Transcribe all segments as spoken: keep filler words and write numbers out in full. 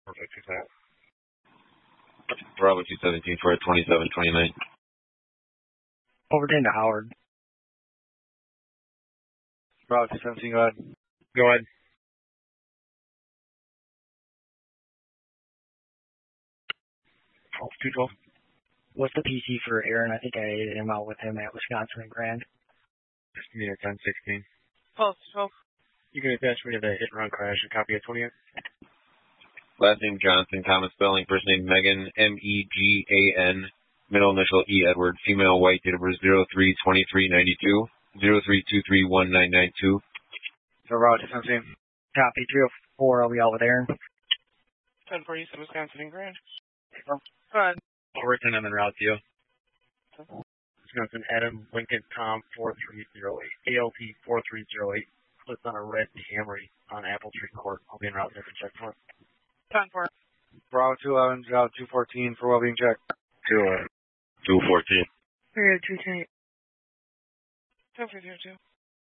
Perfect, exactly. Bravo two seventeen for twenty-seven twenty-nine. Overton to Howard. Bravo two seventeen, go ahead. Go ahead. two twelve. What's the P C for Aaron? I think I aided him out with him at Wisconsin and Grand. Just give me a ten sixteen. twelve, twelve. You can attach me to the hit and run crash and copy of twenty-eight. Last name Johnson, common spelling, first name Megan, M E G A N, middle initial E Edward, female, white, date of birth zero three twenty-three ninety-two, zero three two three one nine nine two. So Roger, seventeen. Copy, three oh four, I'll be out with Aaron. ten forty-seven, Wisconsin and Grand. Go ahead. Overton, I'm en route to you. Wisconsin, Adam, Lincoln, Tom, four three zero eight. A L P four three zero eight. Clicked on a red Camry on Apple Tree Court. I'll be en route there for check point. ten four. Bravo two eleven, Bravo two fourteen for well-being check. two eleven. two fourteen. Period two ten eight. ten four zero two.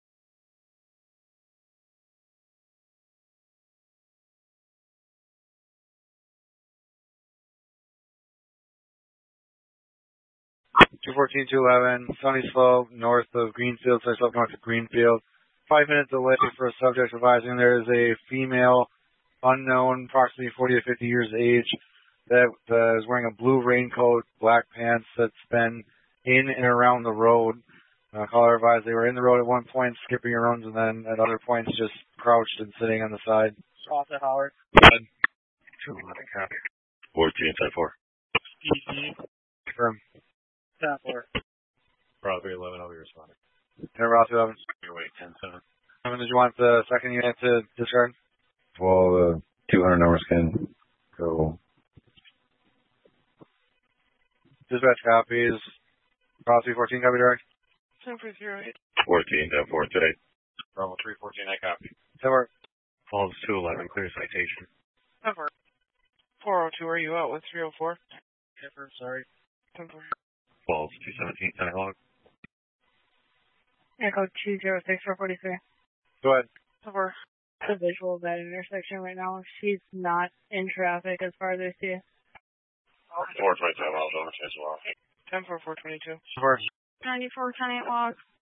two fourteen, two eleven, Sunny Slope, north of Greenfield, so slope north of Greenfield. Five minute delay for a subject advising there is a female, unknown, approximately forty to fifty years of age, that uh, is wearing a blue raincoat, black pants, that's been in and around the road. Uh, caller advised they were in the road at one point, skipping runs, and then at other points just crouched and sitting on the side. Off to Howard. two eleven, copy. fourteen, ten four. P C. Confirm. ten four. Bravo three eleven, I'll be responding. ten Bravo two eleven. Your way, ten seven. Did you want the second unit to discard? Well, the uh, two hundred numbers can go. Dispatch copies. Bravo three fourteen, copy direct. ten four zero eight. fourteen, ten four, today. Bravo three fourteen, I copy. ten four. Falls two eleven, clear citation. ten four. four oh two, are you out with three oh four? ten four, sorry. ten four. Falls two seventeen, ten log. Echo two zero six four forty-three. Go ahead. ten four. The visual of that intersection right now. She's not in traffic as far as I see. four twenty-seven miles over as well. ten four, four twenty-two. ten four. ninety-four, ten eight log.